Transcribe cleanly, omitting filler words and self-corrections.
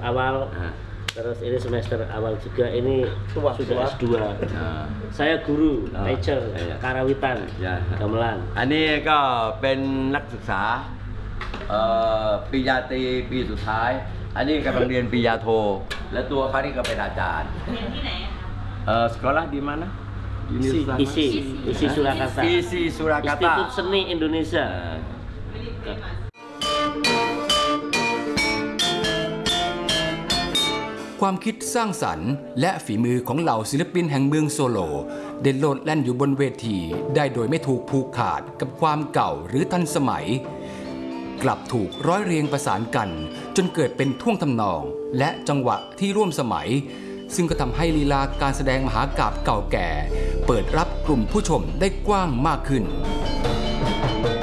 awal, terus ini semester awal juga ini sudah S2. Saya guru, teacher, karawitan, gamelan. อันนี้ก็เป็นนักศึกษาปริญญาตรีปีสุดท้าย อันนี้กำลังเรียนปริญญาโท และตัวเขานี่ก็เป็นอาจารย์เรียนที่ไหนครับsekolah di mana ISI Surakarta. ISI Surakarta Institut Seni Indonesia. ความคิดสร้างสรรค์และฝีมือของเหล่าศิลปินแห่งเมืองโซโลเด่นโลดแล่นอยู่บนเวทีได้โดยไม่ถูกผูกขาดกับความเก่าหรือทันสมัยกลับถูกร้อยเรียงประสานกันจนเกิดเป็นท่วงทำนองและจังหวะที่ร่วมสมัยซึ่งก็ทำให้ลีลาการแสดงมหากาพย์เก่าแก่เปิดรับกลุ่มผู้ชมได้กว้างมากขึ้น